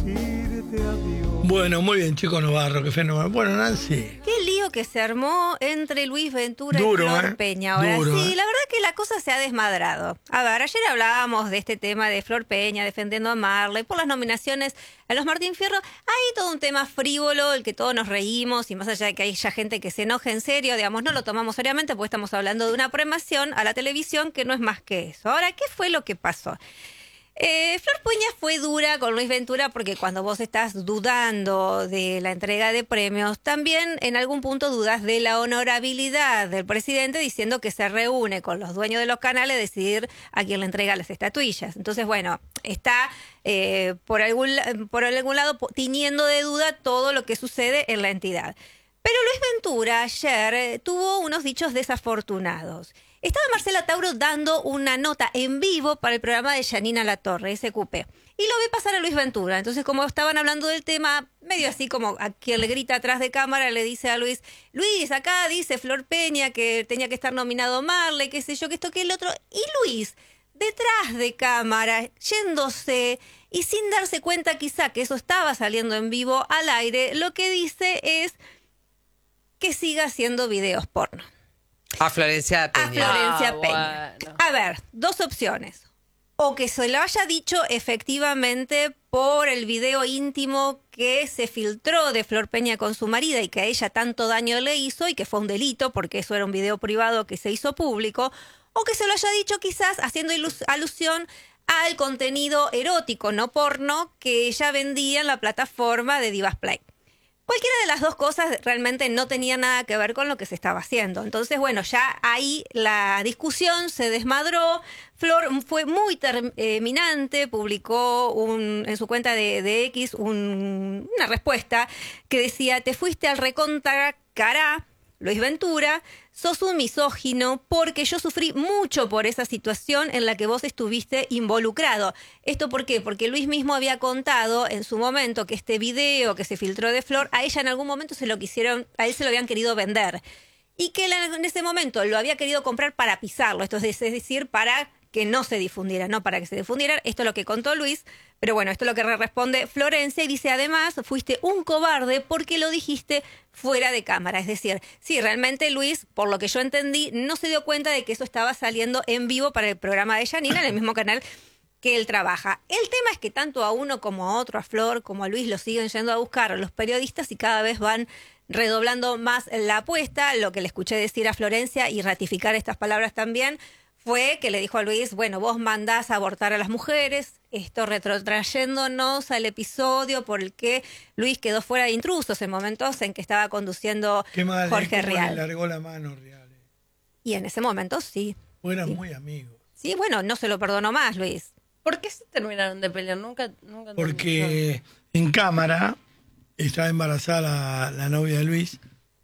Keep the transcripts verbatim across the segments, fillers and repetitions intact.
Bueno, muy bien, Chico Novarro, qué fenómeno. Bueno, Nancy. Qué lío que se armó entre Luis Ventura Duro, y Flor ¿eh? Peña. Ahora Duro, sí, ¿eh? la verdad que la cosa se ha desmadrado. A ver, ayer hablábamos de este tema de Flor Peña defendiendo a Marley por las nominaciones a los Martín Fierro. Hay todo un tema frívolo, el que todos nos reímos, y más allá de que haya gente que se enoje en serio, digamos, no lo tomamos seriamente porque estamos hablando de una premiación a la televisión que no es más que eso. Ahora, ¿qué fue lo que pasó? Eh, Flor Peña fue dura con Luis Ventura porque cuando vos estás dudando de la entrega de premios, también en algún punto dudas de la honorabilidad del presidente diciendo que se reúne con los dueños de los canales a decidir a quién le entrega las estatuillas. Entonces, bueno, está eh, por, algún, por algún lado tiñendo de duda todo lo que sucede en la entidad. Pero Luis Ventura ayer eh, tuvo unos dichos desafortunados. Estaba Marcela Tauro dando una nota en vivo para el programa de Yanina Latorre, S Q P. Y lo ve pasar a Luis Ventura. Entonces, como estaban hablando del tema, medio así como a quien le grita atrás de cámara, le dice a Luis, Luis, acá dice Flor Peña que tenía que estar nominado Marley, qué sé yo, que esto, que el otro. Y Luis, detrás de cámara, yéndose y sin darse cuenta quizá que eso estaba saliendo en vivo al aire, lo que dice es que siga haciendo videos porno. A Florencia Peña. A Florencia Ah, Peña. bueno. A ver, dos opciones. O que se lo haya dicho efectivamente por el video íntimo que se filtró de Flor Peña con su marido y que a ella tanto daño le hizo y que fue un delito porque eso era un video privado que se hizo público. O que se lo haya dicho quizás haciendo ilus- alusión al contenido erótico, no porno, que ella vendía en la plataforma de Divas Play. Cualquiera de las dos cosas realmente no tenía nada que ver con lo que se estaba haciendo. Entonces, bueno, ya ahí la discusión se desmadró. Flor fue muy terminante, publicó un, en su cuenta de, de X un, una respuesta que decía, te fuiste al recontra cará, Luis Ventura, sos un misógino porque yo sufrí mucho por esa situación en la que vos estuviste involucrado. ¿Esto por qué? Porque Luis mismo había contado en su momento que este video que se filtró de Flor, a ella en algún momento se lo quisieron, a él se lo habían querido vender. Y que él en ese momento lo había querido comprar para pisarlo, esto es decir, para que no se difundiera, no para que se difundiera. Esto es lo que contó Luis, pero bueno, esto es lo que responde Florencia y dice, además, fuiste un cobarde porque lo dijiste fuera de cámara. Es decir, sí, realmente Luis, por lo que yo entendí, no se dio cuenta de que eso estaba saliendo en vivo para el programa de Yanina, en el mismo canal que él trabaja. El tema es que tanto a uno como a otro, a Flor, como a Luis, lo siguen yendo a buscar los periodistas y cada vez van redoblando más la apuesta. Lo que le escuché decir a Florencia y ratificar estas palabras también fue que le dijo a Luis, bueno, vos mandás a abortar a las mujeres, esto retrotrayéndonos al episodio por el que Luis quedó fuera de Intrusos en momentos en que estaba conduciendo Qué mal, Jorge ¿eh? Cómo Rial. le largó la mano Rial. eh. Y en ese momento sí. O eran Sí. muy amigos. Sí, bueno, no se lo perdonó más, Luis. ¿Por qué se terminaron de pelear? Nunca, nunca Porque en cámara estaba embarazada la, la novia de Luis.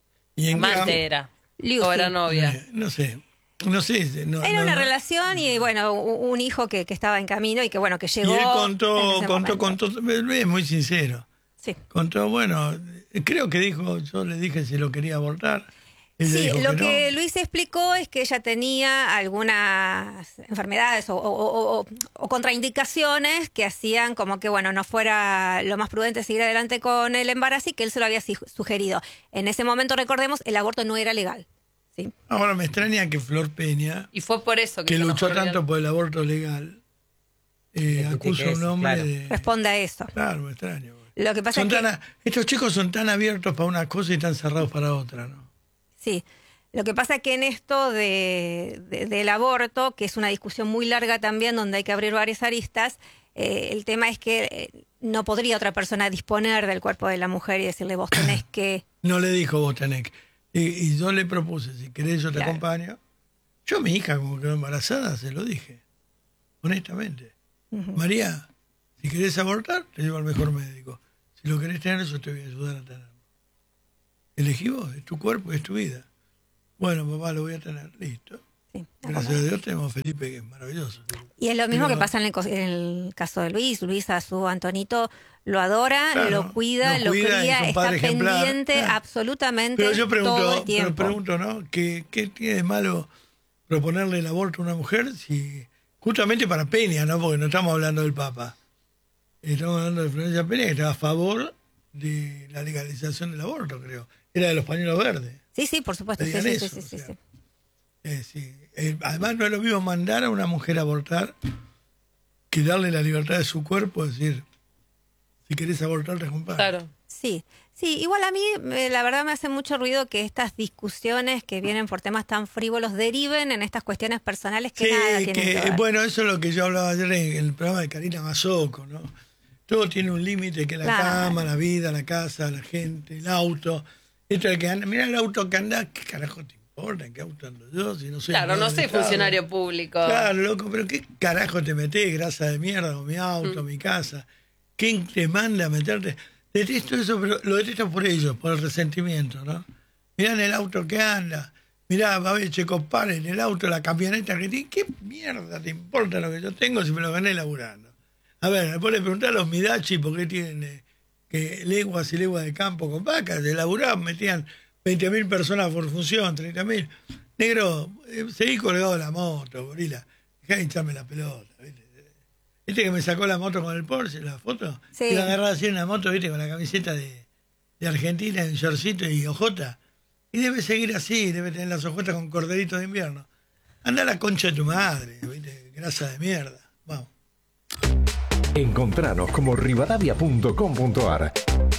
Y en Amante cam- era. Lucy. O era novia. Eh, No sé. No sé. No, Era no, una no. relación y, bueno, u- un hijo que, que estaba en camino y que, bueno, que Y llegó él en contó, ese contó, momento. contó. Luis es muy sincero. Sí. Contó, bueno, creo que dijo, yo le dije si lo quería abortar. Ella Sí, dijo lo que, que no. Luis explicó es que ella tenía algunas enfermedades o, o- o- o- o contraindicaciones que hacían como que, bueno, no fuera lo más prudente seguir adelante con el embarazo y que él se lo había si- sugerido. En ese momento, recordemos, el aborto no era legal. ¿Sí? Ahora me extraña que Flor Peña, Y fue por eso que, que se luchó enojó tanto Rial. por el aborto legal, eh, Que acusa a un critiques, hombre claro. de... Responde a eso. Claro, me extraño. Lo que pasa Son es que... tan a- Estos chicos son tan abiertos para una cosa y tan cerrados para otra, ¿no? Sí, lo que pasa es que en esto de, de- del aborto, que es una discusión muy larga también, donde hay que abrir varias aristas, eh, el tema es que eh, no podría otra persona disponer del cuerpo de la mujer y decirle, vos tenés que... No le dijo Botanek. Y, y yo le propuse, si querés yo te Claro. acompaño. Yo a mi hija, como quedó embarazada, se lo dije. Honestamente. María, si querés abortar, te llevo al mejor médico. Si lo querés tener, yo te voy a ayudar a tenerlo. Elegí vos, es tu cuerpo, es tu vida. Bueno, papá, lo voy a tener. Listo. Sí, Gracias a Dios tenemos a Felipe, que es maravilloso. y es lo mismo Pero- que pasa en el, cos- en el caso de Luis. Luis a su Antonito lo adora, Claro, lo cuida, lo lo, cuida, cría, es un está padre ejemplar, pendiente claro. absolutamente Pero yo todo pregunto, el tiempo. pero pregunto, ¿no? ¿Qué, ¿Qué tiene de malo proponerle el aborto a una mujer si justamente para Peña, ¿no? Porque no estamos hablando del Papa. Estamos hablando de Florencia Peña, que estaba a favor de la legalización del aborto, creo. Era de los pañuelos verdes. Sí, sí, por supuesto. Sí, sí, Eso, sí, sí, o sea, sí. Eh, sí. Eh, además, no es lo mismo mandar a una mujer a abortar que darle la libertad de su cuerpo, es decir, si querés abortar, te acompaño. Claro. Sí, sí, igual a mí eh, la verdad me hace mucho ruido que estas discusiones que vienen por temas tan frívolos deriven en estas cuestiones personales que Sí, nada tienen que, que ver. bueno, eso es lo que yo hablaba ayer en el programa de Karina Mazzocco, ¿no? Todo tiene un límite, que la Claro. cama, la vida, la casa, la gente, el auto. Esto de que anda, mira el auto que anda, ¿qué carajo te importa? ¿En qué auto ando yo? Si no soy Claro, no empleado soy del Estado. funcionario público. Claro, loco, pero ¿qué carajo te metés, grasa de mierda, con mi auto, Mm. mi casa? ¿Quién te manda a meterte? Detesto eso, pero lo detesto por ellos, por el resentimiento, ¿no? Mirá en el auto que anda, mirá, a ver, Checo, en el auto, la camioneta que tiene, ¿qué mierda te importa lo que yo tengo si me lo gané laburando? A ver, después le pregunté a los Midachi por qué tienen eh, que leguas y leguas de campo con vacas, de laburaban, metían veinte mil personas por función, treinta mil. Negro, eh, seguí colgado de la moto, gorila, dejá de hincharme la pelota, ¿viste? ¿Viste que me sacó la moto con el Porsche, la foto? Sí. Iba agarrada así en la moto, ¿viste? Con la camiseta de, de Argentina, en shortcito y ojota. Y debe seguir así, debe tener las ojotas con corderitos de invierno. Anda a la concha de tu madre, ¿viste? Grasa de mierda. Vamos. Encontranos como rivadavia punto com punto ar.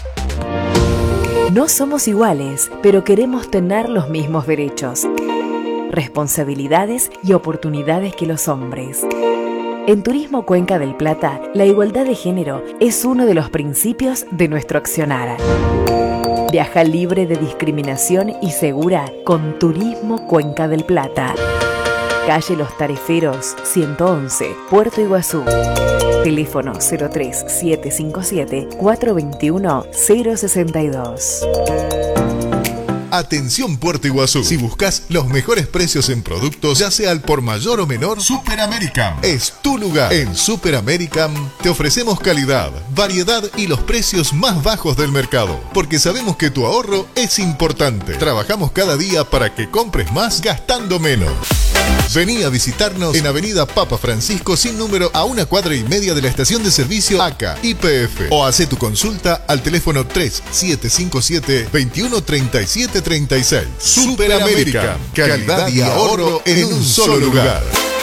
No somos iguales, pero queremos tener los mismos derechos, responsabilidades y oportunidades que los hombres. En Turismo Cuenca del Plata, la igualdad de género es uno de los principios de nuestro accionar. Viaja libre de discriminación y segura con Turismo Cuenca del Plata. Calle Los Tareferos, ciento once, Puerto Iguazú. Teléfono cero tres siete cinco siete cuatro dos uno cero seis dos. Atención Puerto Iguazú. Si buscas los mejores precios en productos, ya sea al por mayor o menor, Super American es tu lugar. En Super American te ofrecemos calidad, variedad y los precios más bajos del mercado, porque sabemos que tu ahorro es importante. Trabajamos cada día para que compres más gastando menos. Vení a visitarnos en Avenida Papa Francisco sin número, a una cuadra y media de la estación de servicio A C A Y P F, o hacé tu consulta al teléfono tres siete cinco siete dos uno tres siete tres seis. Super América, calidad y ahorro en un solo lugar.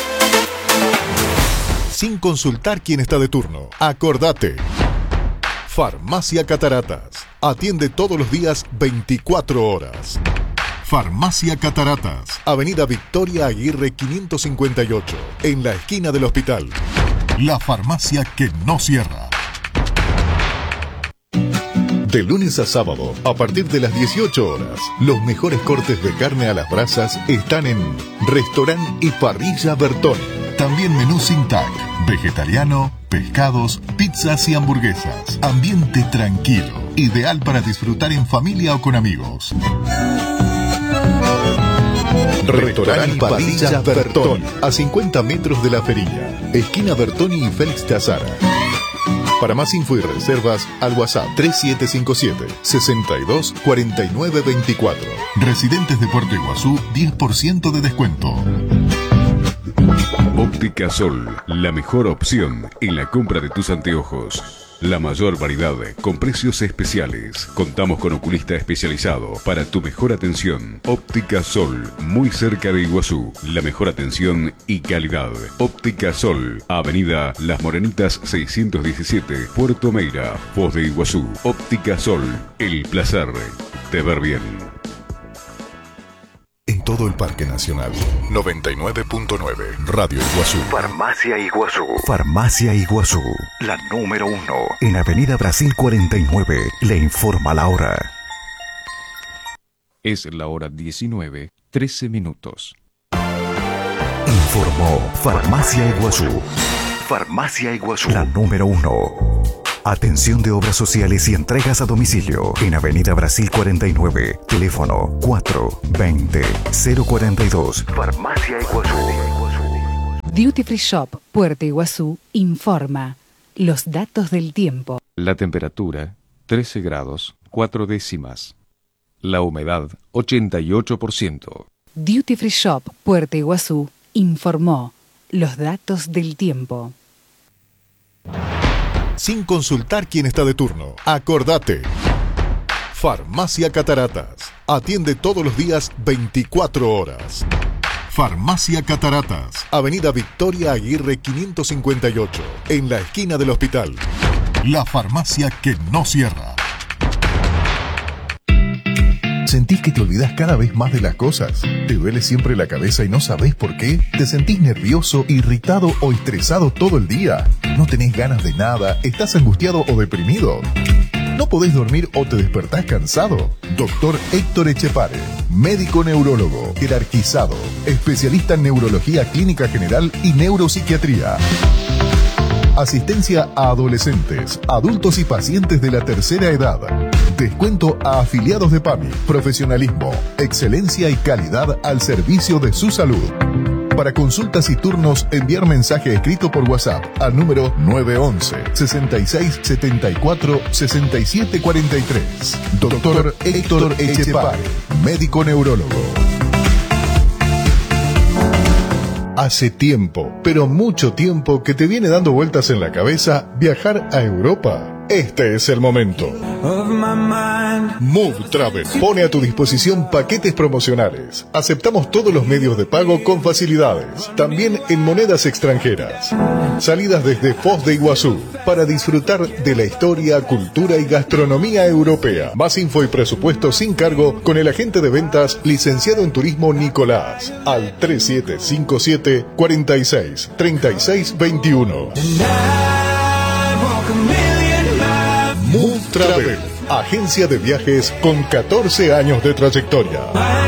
Sin consultar quién está de turno, acordate. Farmacia Cataratas. Atiende todos los días veinticuatro horas. Farmacia Cataratas, Avenida Victoria Aguirre quinientos cincuenta y ocho, en la esquina del hospital. La farmacia que no cierra. De lunes a sábado, a partir de las dieciocho horas, los mejores cortes de carne a las brasas están en Restaurant y Parrilla Bertoni. También menú sin tac, vegetariano, pescados, pizzas y hamburguesas. Ambiente tranquilo, ideal para disfrutar en familia o con amigos. Restaurant y Parrilla Bertoni, a cincuenta metros de la Ferilla, esquina Bertoni y Félix de Azara. Para más info y reservas, al WhatsApp tres siete cinco siete, sesenta y dos, cuarenta y nueve veinticuatro. Residentes de Puerto Iguazú, diez por ciento de descuento. Óptica Sol, la mejor opción en la compra de tus anteojos. La mayor variedad con precios especiales. Contamos con oculista especializado para tu mejor atención. Óptica Sol, muy cerca de Iguazú. La mejor atención y calidad. Óptica Sol, Avenida Las Morenitas seiscientos diecisiete, Puerto Meira, Foz de Iguazú. Óptica Sol, el placer de ver bien. En todo el Parque Nacional, noventa y nueve punto nueve, Radio Iguazú. Farmacia Iguazú. Farmacia Iguazú, la número uno. En Avenida Brasil cuarenta y nueve, le informa la hora. Es la hora diecinueve, trece minutos. Informó Farmacia Iguazú. Farmacia Iguazú, la número uno. Atención de obras sociales y entregas a domicilio en Avenida Brasil cuarenta y nueve, teléfono cuatro veinte cero cuarenta y dos. Farmacia Iguazú. Duty Free Shop Puerto Iguazú informa los datos del tiempo. La temperatura, trece grados, cuatro décimas. La humedad, ochenta y ocho por ciento. Duty Free Shop Puerto Iguazú informó los datos del tiempo. sin consultar quién está de turno. Acordate. Farmacia Cataratas. Atiende todos los días veinticuatro horas. Farmacia Cataratas. Avenida Victoria Aguirre quinientos cincuenta y ocho. En la esquina del hospital. La farmacia que no cierra. ¿Sentís que te olvidás cada vez más de las cosas? ¿Te duele siempre la cabeza y no sabés por qué? ¿Te sentís nervioso, irritado o estresado todo el día? ¿No tenés ganas de nada? ¿Estás angustiado o deprimido? ¿No podés dormir o te despertás cansado? Doctor Héctor Echepare, médico neurólogo, jerarquizado, especialista en neurología clínica general y neuropsiquiatría. Asistencia a adolescentes, adultos y pacientes de la tercera edad. Descuento a afiliados de PAMI. Profesionalismo, excelencia y calidad al servicio de su salud. Para consultas y turnos, enviar mensaje escrito por WhatsApp al número nueve once, sesenta y seis, setenta y cuatro, sesenta y siete cuarenta y tres. Doctor Héctor Echepare, médico neurólogo. Hace tiempo, pero mucho tiempo, que te viene dando vueltas en la cabeza viajar a Europa. Este es el momento. Move Travel pone a tu disposición paquetes promocionales. Aceptamos todos los medios de pago con facilidades, también en monedas extranjeras. Salidas desde Foz de Iguazú para disfrutar de la historia, cultura y gastronomía europea. Más info y presupuesto sin cargo con el agente de ventas licenciado en turismo Nicolás al tres siete cinco siete, cuatro seis, tres seis dos uno. Move Travel, agencia de viajes con catorce años de trayectoria.